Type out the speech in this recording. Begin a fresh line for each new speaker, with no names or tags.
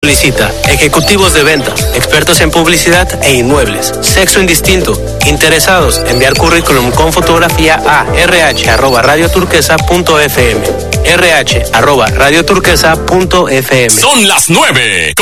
Publicita, ejecutivos de ventas, expertos en publicidad e inmuebles, sexo indistinto, interesados, enviar currículum con fotografía a rh@radioturquesa.fm, rh@radioturquesa.fm.
Son las 9.